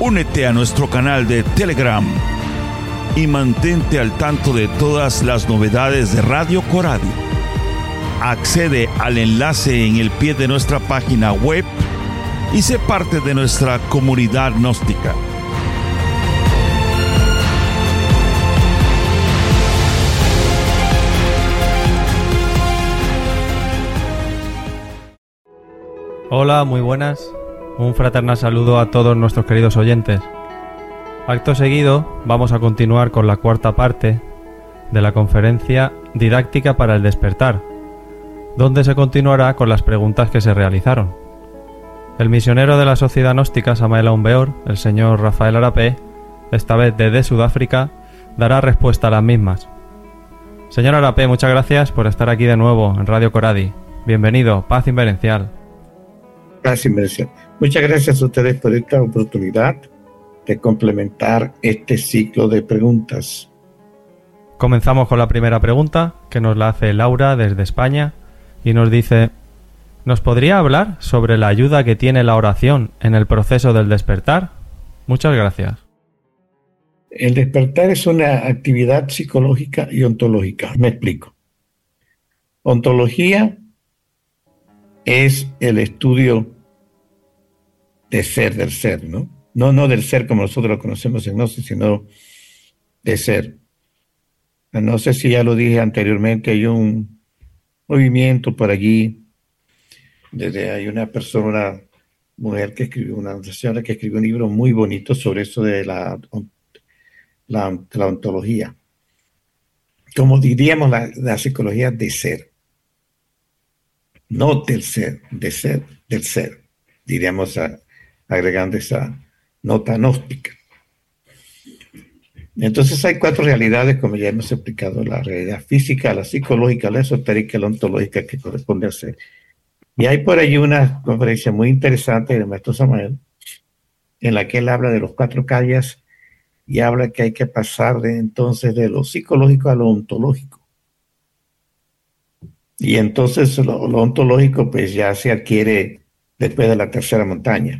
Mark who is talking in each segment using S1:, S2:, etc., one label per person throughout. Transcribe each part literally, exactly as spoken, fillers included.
S1: Únete a nuestro canal de Telegram y mantente al tanto de todas las novedades de Radio Coradi. Accede al enlace en el pie de nuestra página web y sé parte de nuestra comunidad gnóstica.
S2: Hola, muy buenas. Un fraternal saludo a todos nuestros queridos oyentes. Acto seguido, vamos a continuar con la cuarta parte de la conferencia Didáctica para el Despertar, donde se continuará con las preguntas que se realizaron. El misionero de la Sociedad Gnóstica Samael Aún Weor, el señor Rafael Arapé, esta vez desde Sudáfrica, dará respuesta a las mismas. Señor Arapé, muchas gracias por estar aquí de nuevo en Radio Coradi. Bienvenido, paz inverencial.
S3: Paz inverencial. Muchas gracias a ustedes por esta oportunidad de complementar este ciclo de preguntas.
S2: Comenzamos con la primera pregunta, que nos la hace Laura desde España, y nos dice: ¿nos podría hablar sobre la ayuda que tiene la oración en el proceso del despertar? Muchas gracias.
S3: El despertar es una actividad psicológica y ontológica. Me explico. Ontología es el estudio de ser, del ser, ¿no? No, no del ser como nosotros lo conocemos en Gnosis, sino de ser. No sé si ya lo dije anteriormente, hay un movimiento por allí, desde hay una persona, una mujer que escribió, una señora que escribió un libro muy bonito sobre eso de la, la, la ontología. Como diríamos la, la psicología de ser. No del ser, de ser, del ser. Diríamos a, agregando esa nota gnóstica. Entonces hay cuatro realidades, como ya hemos explicado: la realidad física, la psicológica, la esotérica y la ontológica, que corresponde al ser. Y hay por allí una conferencia muy interesante del maestro Samael, en la que él habla de los cuatro calles y habla que hay que pasar de entonces de lo psicológico a lo ontológico. Y entonces lo, lo ontológico pues ya se adquiere después de la tercera montaña.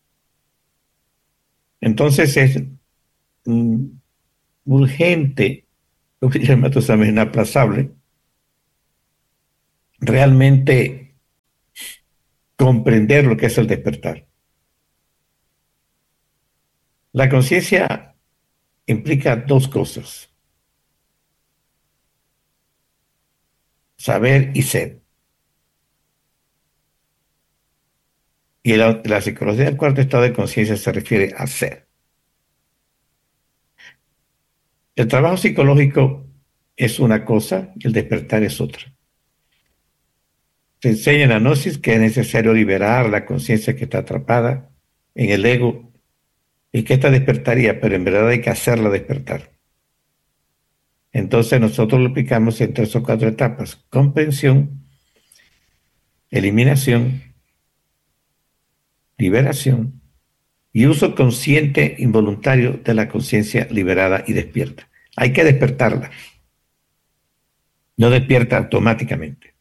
S3: Entonces es um, urgente, como dice el maestro Samael, inaplazable, realmente comprender lo que es el despertar. La conciencia implica dos cosas: saber y ser. Y la, la psicología del cuarto estado de conciencia se refiere a ser. El trabajo psicológico es una cosa, el despertar es otra. Se enseña en la gnosis que es necesario liberar la conciencia que está atrapada en el ego y que esta despertaría, pero en verdad hay que hacerla despertar. Entonces nosotros lo aplicamos en tres o cuatro etapas: comprensión, eliminación, liberación y uso consciente involuntario de la conciencia liberada y despierta. Hay que despertarla. No despierta automáticamente.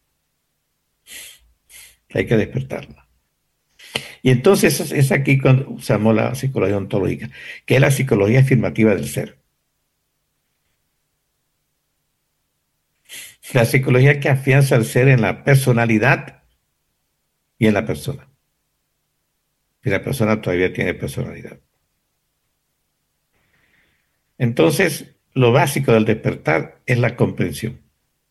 S3: Hay que despertarla. Y entonces es aquí cuando usamos la psicología ontológica, que es la psicología afirmativa del ser. La psicología que afianza al ser en la personalidad y en la persona. Y la persona todavía tiene personalidad. Entonces, lo básico del despertar es la comprensión.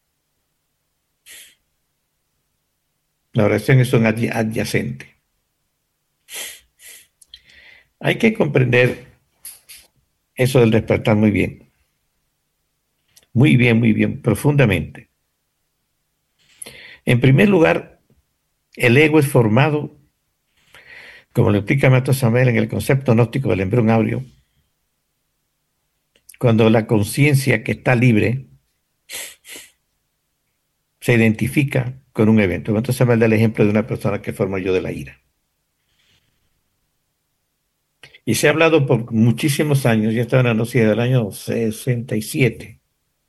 S3: La oración es un adyacente. Hay que comprender eso del despertar muy bien. Muy bien, muy bien, profundamente. En primer lugar, el ego es formado, como lo explica Maestro Samael en el concepto gnóstico del embrión áureo, cuando la conciencia que está libre se identifica con un evento. Maestro Samael da el ejemplo de una persona que forma el yo de la ira. Y se ha hablado por muchísimos años, ya estaba en la gnosis del año sesenta y siete.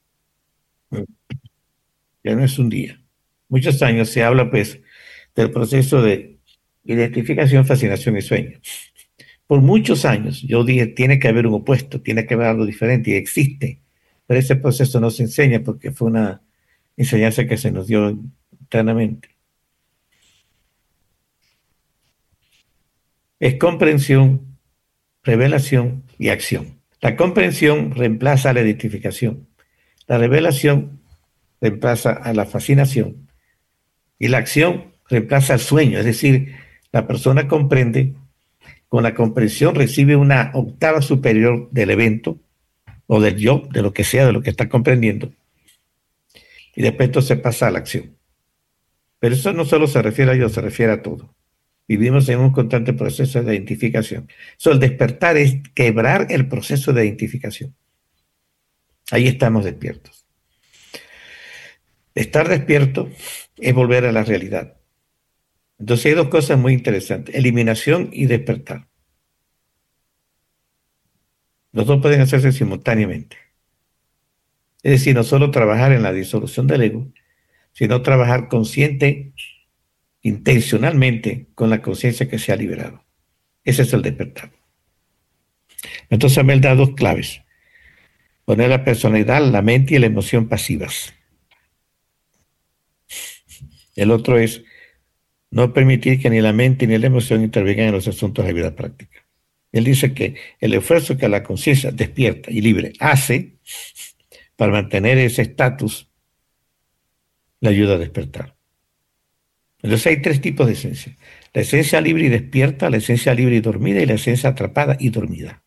S3: Ya no es un día. Muchos años se habla pues del proceso de identificación, fascinación y sueño. Por muchos años yo dije, tiene que haber un opuesto, tiene que haber algo diferente, y existe. Pero ese proceso no se enseña porque fue una enseñanza que se nos dio internamente. Es comprensión, revelación y acción. La comprensión reemplaza a la identificación. La revelación reemplaza a la fascinación. Y la acción reemplaza al sueño. Es decir, la persona comprende, con la comprensión recibe una octava superior del evento o del yo, de lo que sea, de lo que está comprendiendo. Y después entonces pasa a la acción. Pero eso no solo se refiere a yo, se refiere a todo. Vivimos en un constante proceso de identificación. So, el despertar es quebrar el proceso de identificación. Ahí estamos despiertos. Estar despierto es volver a la realidad. Entonces hay dos cosas muy interesantes: eliminación y despertar. Los dos pueden hacerse simultáneamente. Es decir, no solo trabajar en la disolución del ego, sino trabajar consciente, intencionalmente, con la conciencia que se ha liberado. Ese es el despertar. Entonces me da dos claves: poner la personalidad, la mente y la emoción pasivas. El otro es no permitir que ni la mente ni la emoción intervengan en los asuntos de la vida práctica. Él dice que el esfuerzo que la conciencia despierta y libre hace para mantener ese estatus le ayuda a despertar. Entonces hay tres tipos de esencia: la esencia libre y despierta, la esencia libre y dormida, y la esencia atrapada y dormida.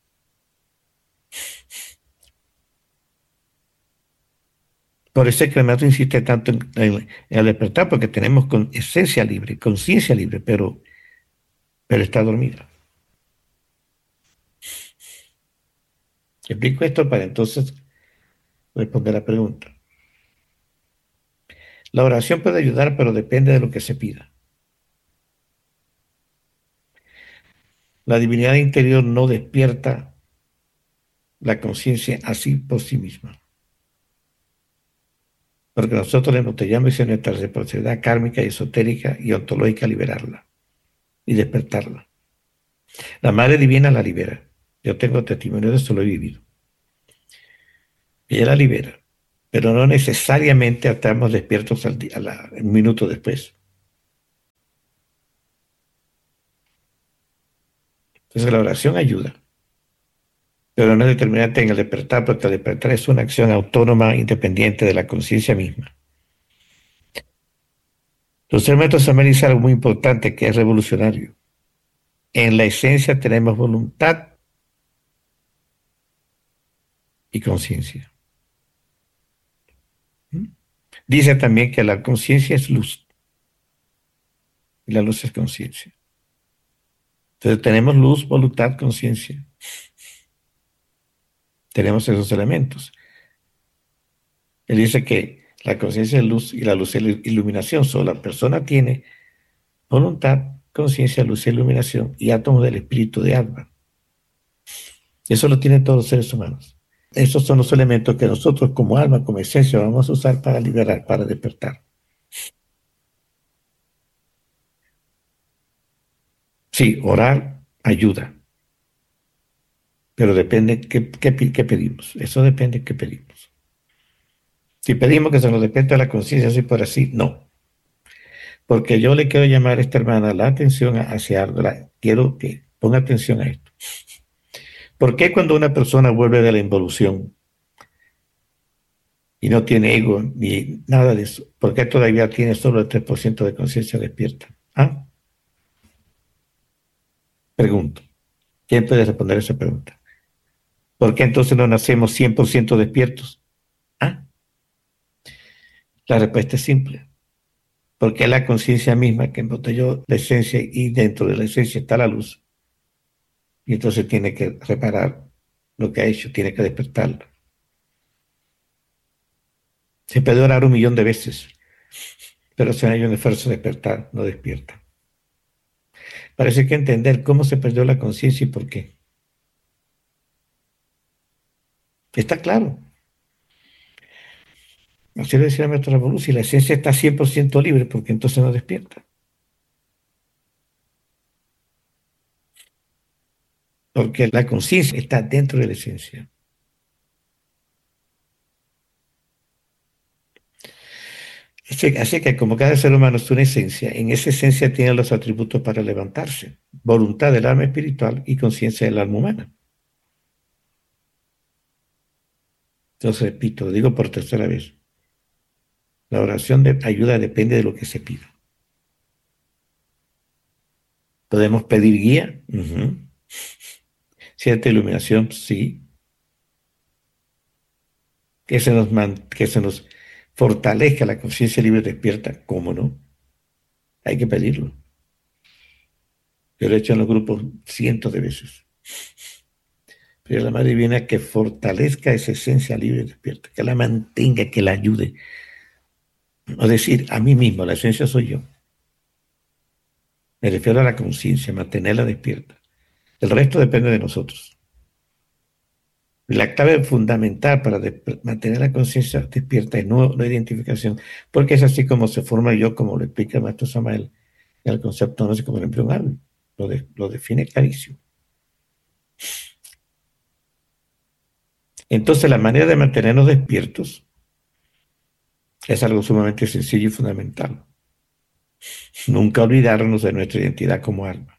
S3: Por eso es que el maestro insiste tanto en, en, en el despertar, porque tenemos con esencia libre, conciencia libre, pero, pero está dormida. Explico esto para entonces responder la pregunta. La oración puede ayudar, pero depende de lo que se pida. La divinidad interior no despierta la conciencia así por sí misma, porque nosotros le embotellamos en nuestra responsabilidad kármica y esotérica y ontológica liberarla y despertarla. La Madre Divina la libera. Yo tengo testimonio de eso, lo he vivido. Ella la libera, pero no necesariamente estamos despiertos al día, a la, un minuto después. Entonces la oración ayuda, pero no es determinante en el despertar, porque el despertar es una acción autónoma, independiente de la conciencia misma. Los tres maestros también dicen algo muy importante, que es revolucionario. En la esencia tenemos voluntad y conciencia. Dice también que la conciencia es luz y la luz es conciencia. Entonces tenemos luz, voluntad, conciencia. Tenemos esos elementos. Él dice que la conciencia es luz y la luz es iluminación. Solo la persona tiene voluntad, conciencia, luz y iluminación y átomos del espíritu de Atman. Eso lo tienen todos los seres humanos. Esos son los elementos que nosotros como alma, como esencia, vamos a usar para liberar, para despertar. Sí, orar ayuda, pero depende qué, qué, qué pedimos. Eso depende de qué pedimos. Si pedimos que se nos despierte la conciencia así por así, no. Porque yo le quiero llamar a esta hermana la atención hacia algo. Quiero que ponga atención a esto. ¿Por qué cuando una persona vuelve de la involución y no tiene ego ni nada de eso, por qué todavía tiene solo el tres por ciento de conciencia despierta? ¿Ah? Pregunto. ¿Quién puede responder esa pregunta? ¿Por qué entonces no nacemos cien por ciento despiertos? ¿Ah? La respuesta es simple. Porque es la conciencia misma que embotelló la esencia y dentro de la esencia está la luz. Y entonces tiene que reparar lo que ha hecho, tiene que despertarlo. Se puede orar un millón de veces, pero si no hay un esfuerzo de despertar, no despierta. Parece que entender cómo se perdió la conciencia y por qué. Está claro. Así lo decía el maestro Ramón, si la esencia está cien por ciento libre, porque entonces no despierta. porque la conciencia está dentro de la esencia. Así, así que como cada ser humano es una esencia, en esa esencia tiene los atributos para levantarse: voluntad del alma espiritual y conciencia del alma humana. Entonces, repito, lo digo por tercera vez: la oración de ayuda depende de lo que se pida. ¿Podemos pedir guía? Uh-huh. ¿Cierta iluminación? Sí. Que se nos, man, que se nos fortalezca la conciencia libre despierta, ¿cómo no? Hay que pedirlo. Yo lo he hecho en los grupos cientos de veces. Pero la Madre Divina que fortalezca esa esencia libre despierta, que la mantenga, que la ayude. Es decir, a mí mismo, la esencia soy yo. Me refiero a la conciencia, mantenerla despierta. El resto depende de nosotros. La clave fundamental para mantener la conciencia despierta es no la identificación, porque es así como se forma yo, como lo explica el maestro Samael, el concepto no sé cómo un árbol. Lo, de, lo define clarísimo. Entonces, la manera de mantenernos despiertos es algo sumamente sencillo y fundamental. Nunca olvidarnos de nuestra identidad como alma.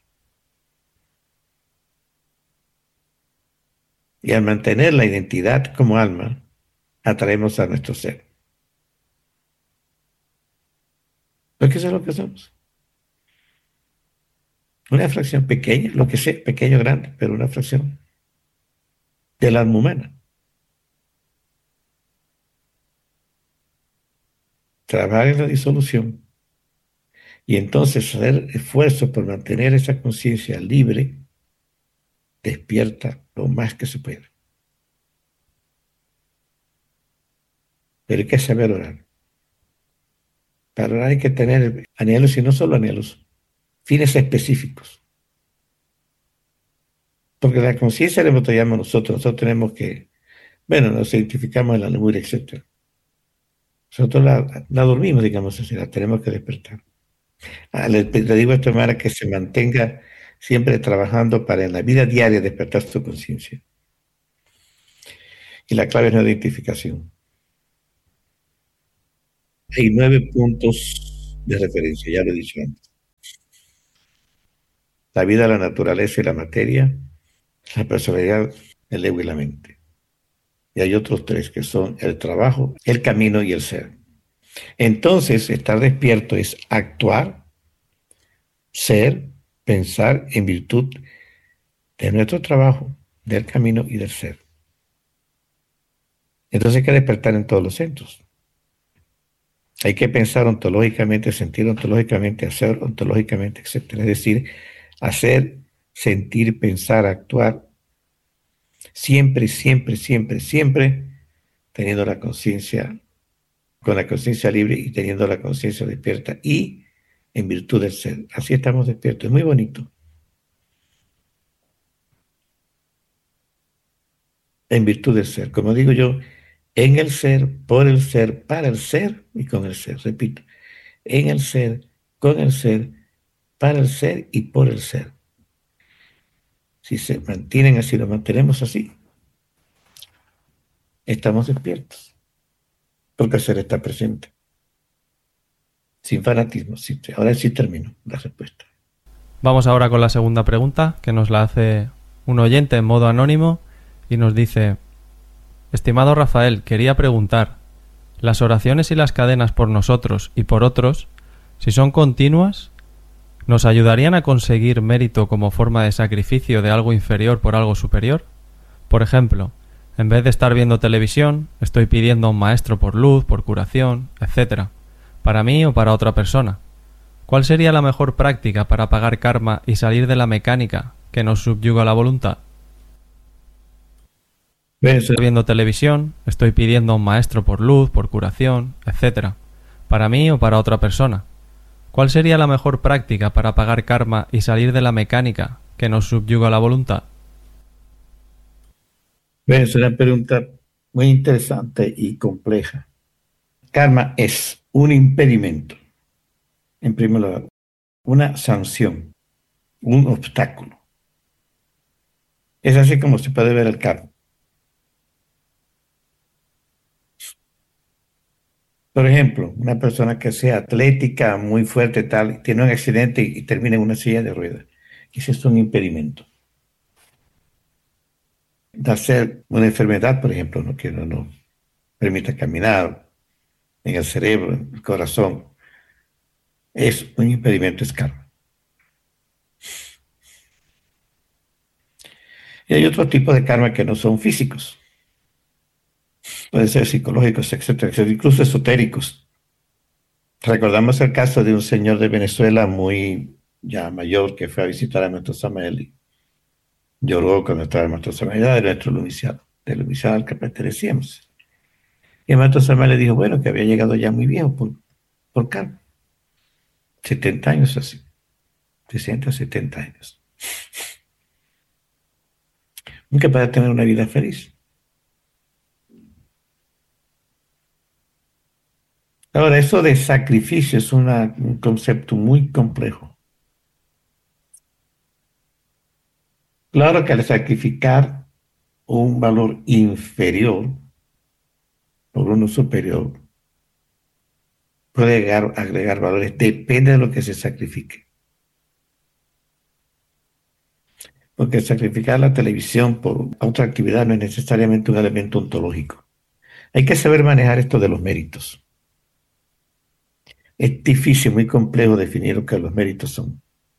S3: Y al mantener la identidad como alma, atraemos a nuestro ser. Porque eso es lo que somos. Una fracción pequeña, lo que sea, pequeño o grande, pero una fracción del alma humana. Trabajar en la disolución y entonces hacer esfuerzo por mantener esa conciencia libre, despierta lo más que se puede. Pero hay que saber orar. Para orar hay que tener anhelos y no solo anhelos, fines específicos. Porque la conciencia la embotellamos nosotros, nosotros tenemos que, bueno, nos identificamos en la memoria, etcétera. Nosotros la, la dormimos, digamos así, la tenemos que despertar. Ah, le, le digo a esta hermana que se mantenga siempre trabajando para en la vida diaria despertar su conciencia. Y la clave es la identificación. Hay nueve puntos de referencia, ya lo he dicho antes. La vida, la naturaleza y la materia, la personalidad, el ego y la mente. Y hay otros tres que son el trabajo, el camino y el ser. Entonces, estar despierto es actuar, ser, pensar en virtud de nuestro trabajo, del camino y del ser. Entonces hay que despertar en todos los centros. Hay que pensar ontológicamente, sentir ontológicamente, hacer ontológicamente, etcétera. Es decir, hacer, sentir, pensar, actuar, siempre, siempre, siempre, siempre teniendo la conciencia, con la conciencia libre y teniendo la conciencia despierta y en virtud del ser. Así estamos despiertos. Es muy bonito. En virtud del ser. Como digo yo, en el ser, por el ser, para el ser y con el ser. Repito, en el ser, con el ser, para el ser y por el ser. Si se mantienen así, lo mantenemos así, estamos despiertos, porque el ser está presente. Sin fanatismo, siempre. Ahora sí termino la respuesta.
S2: Vamos ahora con la segunda pregunta, que nos la hace un oyente en modo anónimo y nos dice: estimado Rafael, quería preguntar, ¿las oraciones y las cadenas por nosotros y por otros, si son continuas, nos ayudarían a conseguir mérito como forma de sacrificio de algo inferior por algo superior? Por ejemplo, en vez de estar viendo televisión, estoy pidiendo a un maestro por luz, por curación, etcétera, para mí o para otra persona. ¿Cuál sería la mejor práctica para pagar karma y salir de la mecánica que nos subyuga la voluntad? Estoy viendo televisión, estoy pidiendo a un maestro por luz, por curación, etcétera, para mí o para otra persona. ¿Cuál sería la mejor práctica para pagar karma y salir de la mecánica que nos subyuga la voluntad?
S3: Bueno, es una pregunta muy interesante y compleja. Karma es un impedimento, en primer lugar, una sanción, un obstáculo Es así como se puede ver el karma. Por ejemplo, una persona que sea atlética, muy fuerte, tal, tiene un accidente y, y termina en una silla de ruedas. Ese es un impedimento. De hacer una enfermedad, por ejemplo, ¿no? Que no nos permita caminar en el cerebro, en el corazón, es un impedimento, es karma. Y hay otro tipo de karma que no son físicos. Pueden ser psicológicos, etcétera, etcétera, incluso esotéricos. Recordamos el caso de un señor de Venezuela muy ya mayor que fue a visitar a nuestro Samael y lloró cuando estaba en nuestro Samael, era de nuestro Lumiciano, del Lumiciano al que pertenecíamos. Y el maestro Samael le dijo, bueno, que había llegado ya muy viejo por, por karma. setenta años así, sesenta, setenta años. Nunca para tener una vida feliz. Ahora, eso de sacrificio es una, un concepto muy complejo. Claro que al sacrificar un valor inferior por uno superior, puede agregar, agregar valores, depende de lo que se sacrifique. Porque sacrificar la televisión por otra actividad no es necesariamente un elemento ontológico. Hay que saber manejar esto de los méritos. Es difícil, muy complejo definir lo que los méritos son.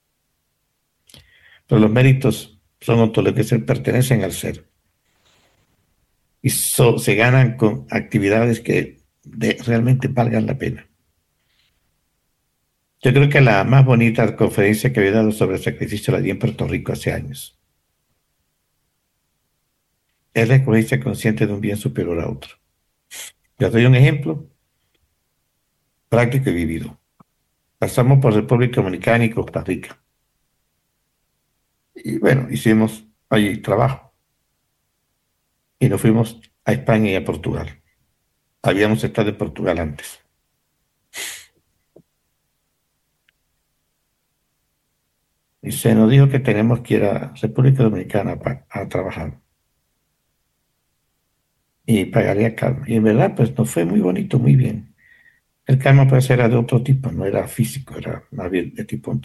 S3: Pero los méritos son ontológicos, pertenecen al ser. Y so, se ganan con actividades que de, realmente valgan la pena. Yo creo que la más bonita conferencia que había dado sobre el sacrificio la di en Puerto Rico hace años. Es la conciencia consciente de un bien superior a otro. Les doy un ejemplo práctico y vivido. Pasamos por República Dominicana y Costa Rica. Y bueno, hicimos allí trabajo. Y nos fuimos a España y a Portugal. Habíamos estado en Portugal antes. Y se nos dijo que tenemos que ir a República Dominicana a, a trabajar. Y pagaría karma. Y en verdad, pues nos fue muy bonito, muy bien. El karma pues era de otro tipo, no era físico, era más bien de tipo